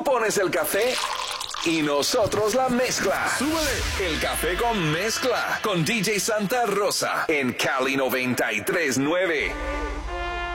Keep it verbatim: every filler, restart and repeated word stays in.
pones el café y nosotros la mezcla. ¡Súbele! El café con mezcla con D J Santa Rosa en Cali noventa y tres punto nueve.